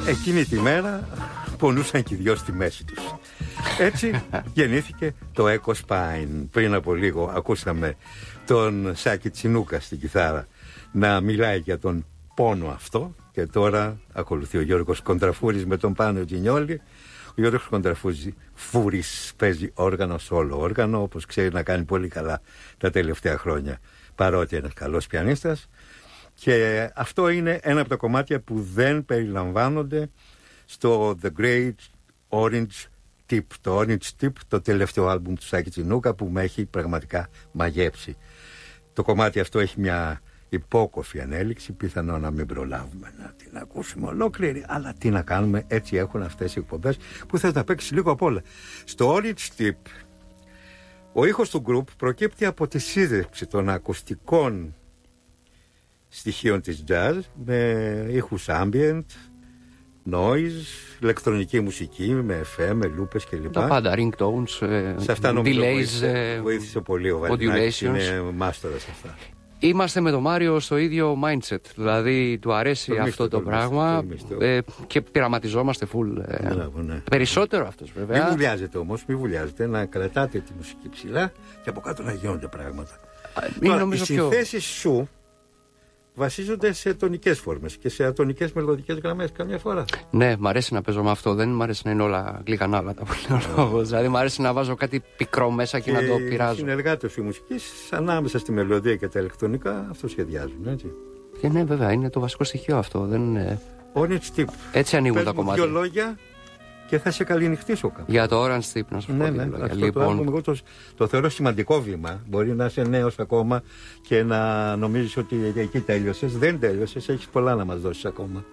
εκείνη τη μέρα πονούσαν και οι δυο στη μέση τους. Έτσι γεννήθηκε το Echo Spine. Πριν από λίγο ακούσαμε τον Σάκη Τσινούκα στην κιθάρα να μιλάει για τον πόνο αυτό, και τώρα ακολουθεί ο Γιώργος Κοντραφούρης με τον Πάνο Τζινιόλη. Ο Γιώργος Κοντραφούρης παίζει όργανο, σόλο όργανο, όπως ξέρει να κάνει πολύ καλά τα τελευταία χρόνια, παρότι είναι ένας καλός πιανίστας. Και αυτό είναι ένα από τα κομμάτια που δεν περιλαμβάνονται στο The Great Orange Tip. Το Orange Tip, το τελευταίο άλμπουμ του Σάκη Τσινούκα, που με έχει πραγματικά μαγέψει. Το κομμάτι αυτό έχει μια υπόκοφη ανέλυξη, πιθανό να μην προλάβουμε να την ακούσουμε ολόκληρη, αλλά τι να κάνουμε, έτσι έχουν αυτές οι εκπομπές που θες να παίξεις λίγο απ' όλα. Στο Orange Tip ο ήχος του group προκύπτει από τη σύνδεξη των ακουστικών στοιχείων της jazz με ήχους ambient, noise, ηλεκτρονική μουσική με FM, με λούπες κλπ. Τα πάντα, ringtones, σε αυτά νομίζω delays, βοήθησε πολύ ο Βαλινάκης, είναι μάστορας σε αυτά. Είμαστε με τον Μάριο στο ίδιο mindset, δηλαδή του αρέσει αυτό το πράγμα και πειραματιζόμαστε full. Ναι. Περισσότερο αυτός βέβαια. Μην βουλιάζετε όμως, μην βουλιάζετε, να κρατάτε τη μουσική ψηλά και από κάτω να γίνονται πράγματα. Τώρα, οι συνθέσεις σου βασίζονται σε τονικές φόρμες και σε ατονικές μελωδικές γραμμές καμιά φορά. Ναι, μ' αρέσει να παίζω με αυτό. Δεν μ' αρέσει να είναι όλα γλυκανάλα τα που δηλαδή μ' αρέσει να βάζω κάτι πικρό μέσα και να το πειράζω. Οι συνεργάτες σου μουσικής ανάμεσα στη μελωδία και τα ηλεκτρονικά αυτό σχεδιάζουν, έτσι. Και ναι, βέβαια, είναι το βασικό στοιχείο αυτό. Δεν... Orange Tip. Έτσι ανοίγουν πες τα κομμάτια. Δύο λόγια και θα σε καληνυχτήσω κάπου. Για το Orange Tip, να σου πω. Ναι, αυτό λοιπόν... εγώ το θεωρώ σημαντικό βήμα. Μπορεί να είσαι νέος ακόμα και να νομίζεις ότι εκεί τέλειωσες. Δεν τέλειωσες, έχεις πολλά να μας δώσεις ακόμα.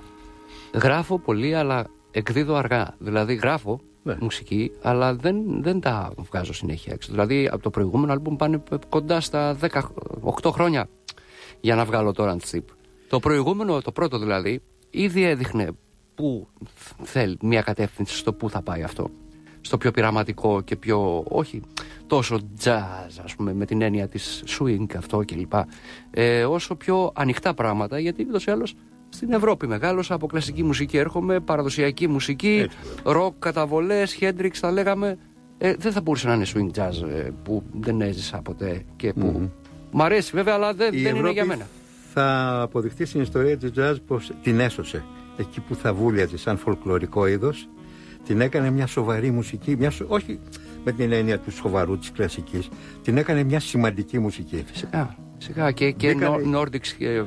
Γράφω πολύ, αλλά εκδίδω αργά. Δηλαδή γράφω μουσική, αλλά δεν τα βγάζω συνέχεια έξω. Δηλαδή από το προηγούμενο άλμπουμ πάνε κοντά στα 8 χρόνια για να βγάλω το Orange Tip. Το προηγούμενο, το πρώτο δηλαδή, ήδη έδειχνε που θέλει μια κατεύθυνση στο που θα πάει αυτό. Στο πιο πειραματικό και πιο, όχι τόσο jazz, ας πούμε, με την έννοια της swing αυτό κλπ. Όσο πιο ανοιχτά πράγματα, γιατί ούτως ή άλλως στην Ευρώπη μεγάλωσα, από κλασική μουσική έρχομαι, παραδοσιακή μουσική, rock, καταβολές, Hendrix θα λέγαμε. Δεν θα μπορούσε να είναι swing jazz που δεν έζησα ποτέ και που μ' αρέσει βέβαια, αλλά δεν είναι για μένα. Θα αποδειχτεί στην ιστορία της jazz πως την έσωσε. Εκεί που θα βούλιαζε σαν φολκλωρικό είδος, την έκανε μια σοβαρή μουσική, όχι με την έννοια του σοβαρού της κλασικής, την έκανε μια σημαντική μουσική. Φυσικά και Nordics και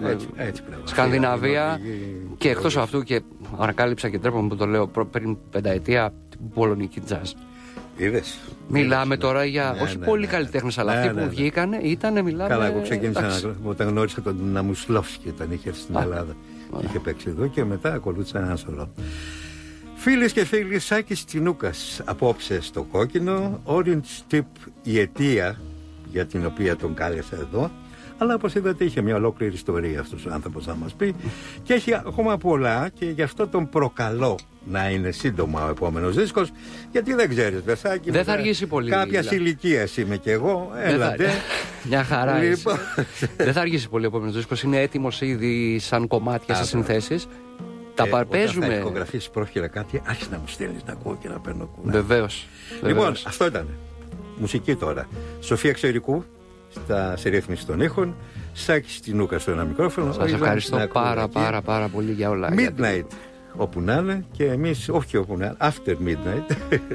Σκανδιναβία και εκτός αυτού, και ανακάλυψα και τρέπομαι που το λέω πριν 5 ετία, την πολωνική jazz. Είδες. Μιλάμε τώρα για όχι πολλοί καλλιτέχνες, αλλά αυτοί που βγήκανε ήταν, μιλάμε. Καλά, εγώ ξεκίνησα όταν γνώρισα τον Ναμουσλόφσκι, όταν είχε έρθει στην Ελλάδα. Είχε παίξει εδώ και μετά ακολούθησαν ένα σωρό. Φίλες και φίλοι, Σάκης Τσινούκας απόψε στο κόκκινο. Orange Tip, η αιτία για την οποία τον κάλεσα εδώ. Αλλά όπως είδατε είχε μια ολόκληρη ιστορία αυτός ο άνθρωπος να μας πει. Και έχει ακόμα πολλά και γι' αυτό τον προκαλώ να είναι σύντομα ο επόμενος δίσκος. Γιατί δεν ξέρεις, Βεσάκη, δεν θα αργήσει πολύ. Κάποια ηλικία είμαι κι εγώ. Έλατε. Μια χαρά. Λοιπόν. Δεν θα αργήσει πολύ ο επόμενος δίσκος. Είναι έτοιμος ήδη σαν κομμάτια σε συνθέσεις. Τα παρπέζουμε. Όταν θα ηχογραφήσεις πρόχειρα κάτι, άρχισε να μου στέλνεις να ακούω και να παίρνω κούνα. Βεβαίως. Λοιπόν, αυτό ήταν. Μουσική τώρα. Σοφία Ξερικού σε ρύθμιση των ήχων. Σάκης Τσινούκα στο ένα μικρόφωνο. Σας ευχαριστώ πάρα πολύ για όλα. Midnight, όπου να είναι, και εμείς, όχι όπου να είναι, after midnight.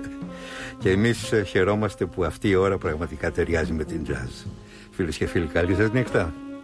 Και εμείς χαιρόμαστε που αυτή η ώρα πραγματικά ταιριάζει με την jazz. Φίλες και φίλοι, καλή σας νύχτα.